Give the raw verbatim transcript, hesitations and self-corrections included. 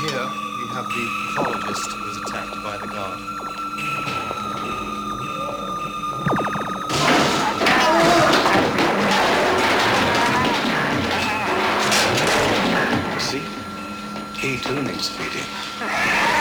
here we have the pathologist who was attacked by the guard. See? He too needs feeding.